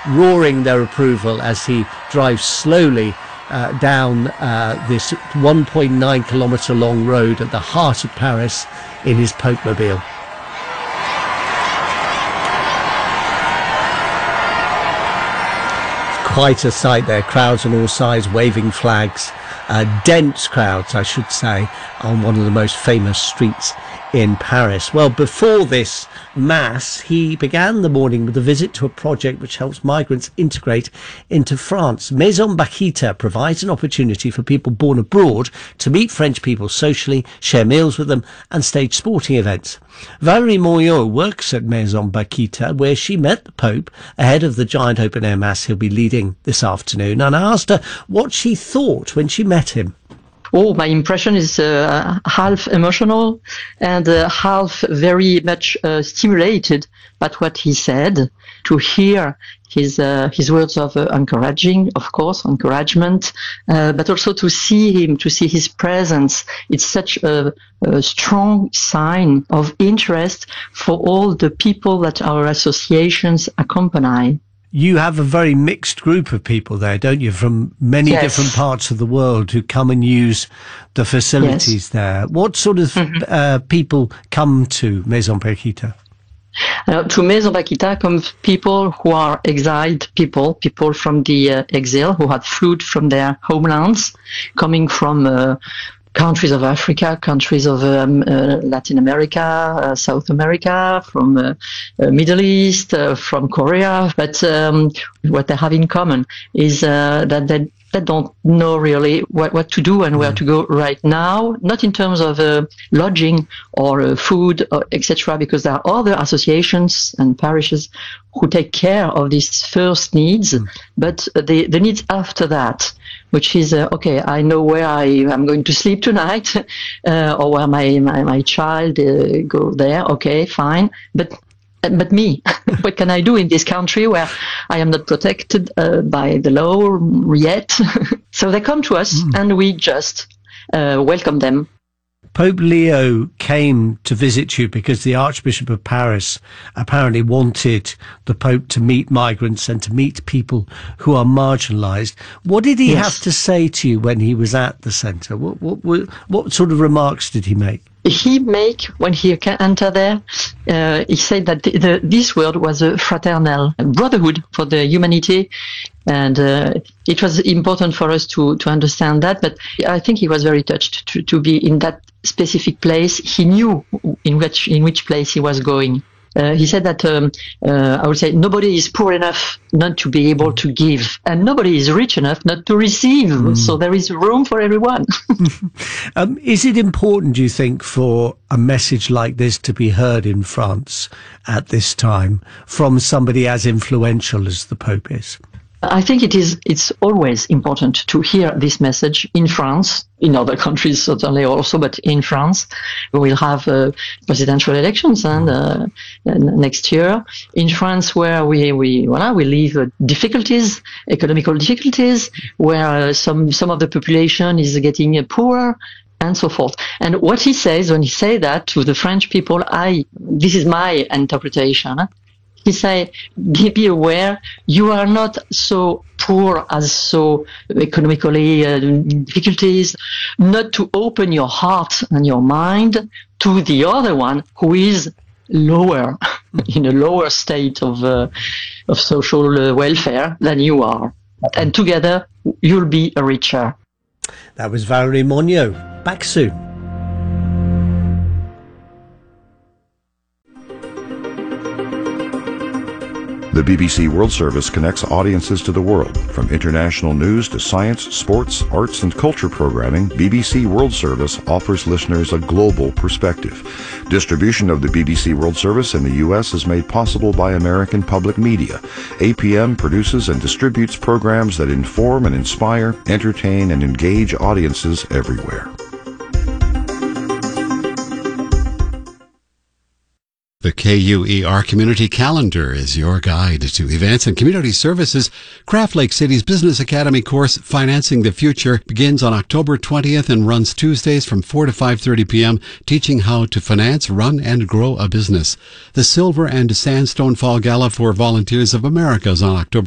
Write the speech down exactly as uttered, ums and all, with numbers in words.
roaring their approval as he drives slowly uh, down uh, this one point nine kilometre long road at the heart of Paris in his Pope-mobile. Quite a sight there, crowds on all sides waving flags, uh, dense crowds I should say, on one of the most famous streets in Paris. Well, before this mass, he began the morning with a visit to a project which helps migrants integrate into France. Maison Bakita provides an opportunity for people born abroad to meet French people socially, share meals with them and stage sporting events. Valérie Moyot works at Maison Bakita, where she met the Pope ahead of the giant open-air mass he'll be leading this afternoon, and I asked her what she thought when she met him. Oh, my impression is uh, half emotional and uh, half very much uh, stimulated by what he said. To hear his uh, his words of uh, encouraging, of course, encouragement, uh, but also to see him, to see his presence. It's such a, a strong sign of interest for all the people that our associations accompany. You have a very mixed group of people there, don't you, from many yes. different parts of the world who come and use the facilities yes. there. What sort of mm-hmm. uh, people come to Maison Bakita? Uh, to Maison Bakita come people who are exiled people, people from the uh, exile who had fled from their homelands, coming from uh, countries of Africa, countries of um, uh, Latin America, uh, South America, from uh, uh, Middle East, uh, from Korea. But um, what they have in common is uh, that they, they don't know really what, what to do and where to go right now, not in terms of uh, lodging or uh, food, et cetera, because there are other associations and parishes who take care of these first needs, mm. but the, the needs after that, which is, uh, okay, I know where I am going to sleep tonight, uh, or where my, my, my child uh, go there, okay, fine, but but me, what can I do in this country where I am not protected uh, by the law yet? So they come to us mm. and we just uh, welcome them. Pope Leo came to visit you because the Archbishop of Paris apparently wanted the Pope to meet migrants and to meet people who are marginalised. What did he yes. have to say to you when he was at the centre? What, what, what, what sort of remarks did he make? He make, when he entered there, uh, he said that the, the, this word was a fraternal brotherhood for the humanity. And uh, it was important for us to, to understand that. But I think he was very touched to, to be in that specific place. He knew in which, in which place he was going. Uh, he said that, um, uh, I would say, nobody is poor enough not to be able to give, and nobody is rich enough not to receive. Mm. So there is room for everyone. um, is it important, do you think, for a message like this to be heard in France at this time from somebody as influential as the Pope is? I think it is, it's always important to hear this message in France, in other countries certainly also, but in France. We will have uh, presidential elections and uh, next year. In France, where we, we, voilà, we live uh, difficulties, economical difficulties, where uh, some, some of the population is getting uh, poorer, and so forth. And what he says when he say that to the French people, I, this is my interpretation, huh? He said, be aware, you are not so poor as so economically uh, difficulties, not to open your heart and your mind to the other one who is lower, in a lower state of, uh, of social uh, welfare than you are. And together, you'll be richer. That was Valérie Moyot. Back soon. The B B C World Service connects audiences to the world. From international news to science, sports, arts, and culture programming, B B C World Service offers listeners a global perspective. Distribution of the B B C World Service in the U S is made possible by American Public Media. A P M produces and distributes programs that inform and inspire, entertain, and engage audiences everywhere. The K U E R Community Calendar is your guide to events and community services. Craft Lake City's Business Academy course, Financing the Future, begins on October twentieth and runs Tuesdays from four to five thirty p.m., teaching how to finance, run, and grow a business. The Silver and Sandstone Fall Gala for Volunteers of America is on October